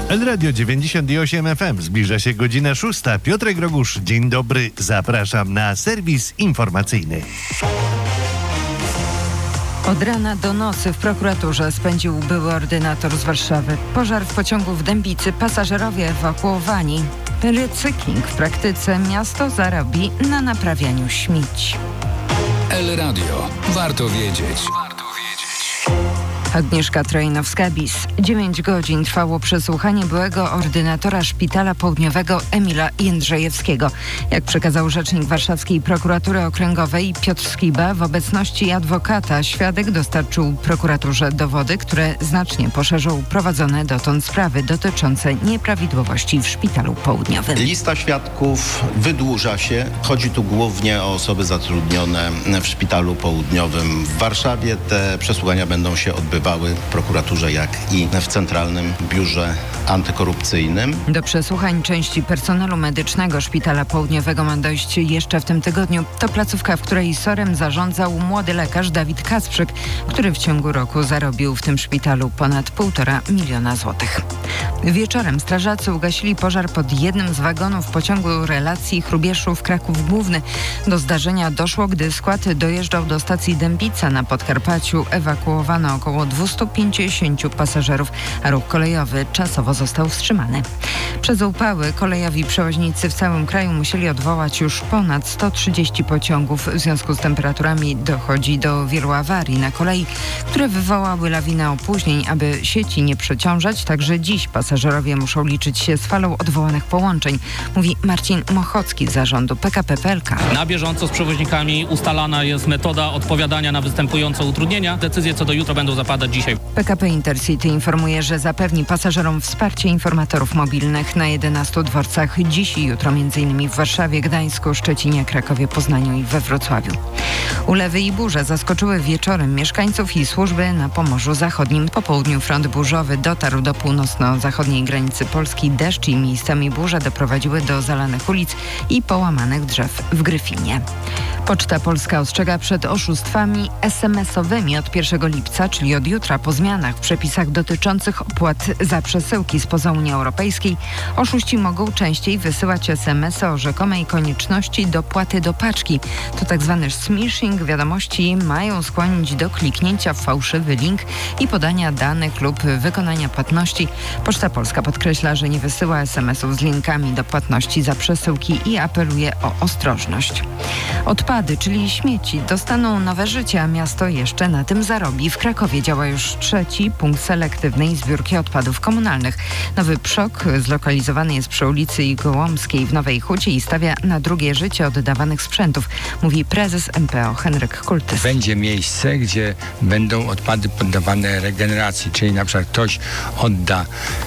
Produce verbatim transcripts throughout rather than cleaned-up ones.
El Radio dziewięćdziesiąt osiem F M. Zbliża się godzina szósta. Piotrek Rogusz, dzień dobry. Zapraszam na serwis informacyjny. Od rana do nocy w prokuraturze spędził były ordynator z Warszawy. Pożar w pociągu w Dębicy, pasażerowie ewakuowani. Recykling w praktyce, miasto zarobi na naprawianiu śmieci. El Radio. Warto wiedzieć. Agnieszka Trojnowska-Bis. Dziewięć godzin trwało przesłuchanie byłego ordynatora Szpitala Południowego Emila Jędrzejewskiego. Jak przekazał rzecznik Warszawskiej Prokuratury Okręgowej Piotr Skiba, w obecności adwokata świadek dostarczył prokuraturze dowody, które znacznie poszerzą prowadzone dotąd sprawy dotyczące nieprawidłowości w Szpitalu Południowym. Lista świadków wydłuża się. Chodzi tu głównie o osoby zatrudnione w Szpitalu Południowym w Warszawie. Te przesłuchania będą się odbywały w prokuraturze, jak i w Centralnym Biurze Antykorupcyjnym. Do przesłuchań części personelu medycznego Szpitala Południowego ma dojść jeszcze w tym tygodniu. To placówka, w której SOR-em zarządzał młody lekarz Dawid Kasprzyk, który w ciągu roku zarobił w tym szpitalu ponad półtora miliona złotych. Wieczorem strażacy ugasili pożar pod jednym z wagonów pociągu relacji Chrubieszów-Kraków Główny. Do zdarzenia doszło, gdy skład dojeżdżał do stacji Dębica na Podkarpaciu. Ewakuowano około dwieście pięćdziesiąt pasażerów, a ruch kolejowy czasowo został wstrzymany. Przez upały kolejowi przewoźnicy w całym kraju musieli odwołać już ponad sto trzydzieści pociągów. W związku z temperaturami dochodzi do wielu awarii na kolei, które wywołały lawinę opóźnień. Aby sieci nie przeciążać, także dziś pasażerowie muszą liczyć się z falą odwołanych połączeń, mówi Marcin Mochocki z zarządu P K P P L K. Na bieżąco z przewoźnikami ustalana jest metoda odpowiadania na występujące utrudnienia. Decyzje co do jutra będą zapadać dzisiaj. P K P Intercity informuje, że zapewni pasażerom wsparcie informatorów mobilnych na jedenastu dworcach dziś i jutro, m.in. w Warszawie, Gdańsku, Szczecinie, Krakowie, Poznaniu i we Wrocławiu. Ulewy i burze zaskoczyły wieczorem mieszkańców i służby na Pomorzu Zachodnim. Po południu front burzowy dotarł do północno-zachodniej granicy Polski. Deszcz i miejscami burze doprowadziły do zalanych ulic i połamanych drzew w Gryfinie. Poczta Polska ostrzega przed oszustwami es em esowymi od pierwszego lipca, czyli od jutra, po zmianach w przepisach dotyczących opłat za przesyłki spoza Unii Europejskiej. Oszuści mogą częściej wysyłać es em esy o rzekomej konieczności dopłaty do paczki. To tak zwany smishing. Wiadomości mają skłonić do kliknięcia w fałszywy link i podania danych lub wykonania płatności. Poczta Polska podkreśla, że nie wysyła es em esów z linkami do płatności za przesyłki i apeluje o ostrożność. Odpady, czyli śmieci, dostaną nowe życie, a miasto jeszcze na tym zarobi. W Krakowie działa już trzeci punkt selektywnej zbiórki odpadów komunalnych. Nowy przok zlokalizowany jest przy ulicy Gołomskiej w Nowej Hucie i stawia na drugie życie oddawanych sprzętów, mówi prezes M P O Henryk Kultys. Będzie miejsce, gdzie będą odpady poddawane regeneracji, czyli na przykład ktoś odda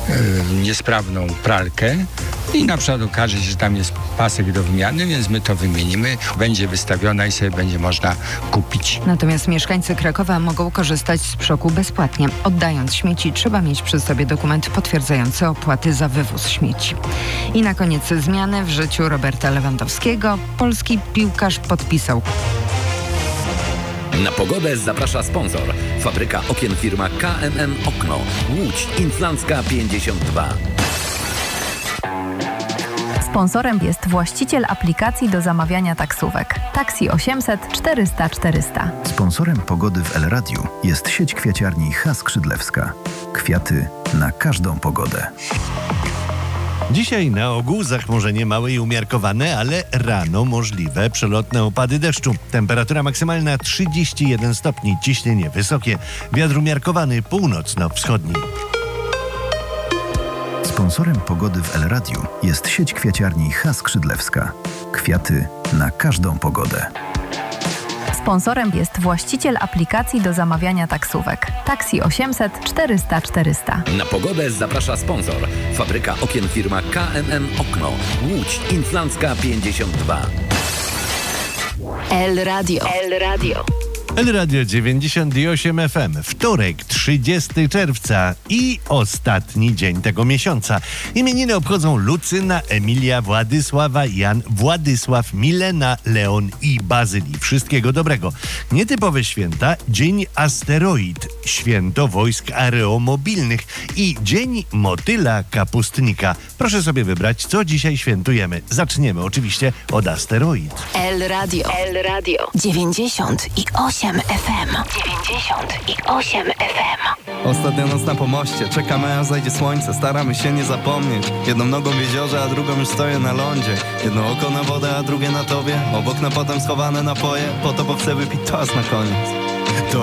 y, niesprawną pralkę i na przykład okaże się, że tam jest pasek do wymiany, więc my to wymienimy. Będzie wystawiona i sobie będzie można kupić. Natomiast mieszkańcy Krakowa mogą korzystać z przoku bezpłatnie. Oddając śmieci, trzeba mieć przy sobie dokument potwierdzający opłaty za wywóz śmieci. I na koniec zmiany w życiu Roberta Lewandowskiego. Polski piłkarz podpisał. Na pogodę zaprasza sponsor. Fabryka okien firma K M M Okno. Łódź Inflancka pięćdziesiąt dwa. Sponsorem jest właściciel aplikacji do zamawiania taksówek. Taksi osiemset czterysta czterysta. Sponsorem pogody w El Radiu jest sieć kwiaciarni H. Skrzydlewska. Kwiaty na każdą pogodę. Dzisiaj na ogół zachmurzenie małe i umiarkowane, ale rano możliwe przelotne opady deszczu. Temperatura maksymalna trzydzieści jeden stopni, ciśnienie wysokie, wiatr umiarkowany północno-wschodni. Sponsorem pogody w El Radiu jest sieć kwiaciarni H. Skrzydlewska. Kwiaty na każdą pogodę. Sponsorem jest właściciel aplikacji do zamawiania taksówek. Taksi osiemset czterysta czterysta. Na pogodę zaprasza sponsor. Fabryka okien firma K M M Okno. Łódź Inflancka pięćdziesiąt dwa. El Radio. El Radio. El Radio dziewięćdziesiąt osiem F M. Wtorek, trzydziestego czerwca i ostatni dzień tego miesiąca. Imieniny obchodzą Lucyna, Emilia, Władysława, Jan, Władysław, Milena, Leon i Bazylii. Wszystkiego dobrego. Nietypowe święta: Dzień Asteroid, Święto Wojsk Aeromobilnych i Dzień Motyla Kapustnika. Proszę sobie wybrać, co dzisiaj świętujemy. Zaczniemy oczywiście od asteroid. El Radio. El Radio. dziewięćdziesiąt osiem F M. dziewięćdziesiąt osiem F M. Ostatnia noc na pomoście, czekamy aż zajdzie słońce, staramy się nie zapomnieć. Jedną nogą w jeziorze, a drugą już stoję na lądzie. Jedno oko na wodę, a drugie na tobie. Obok na potem schowane napoje, po to bo chcę wypić toast na koniec. To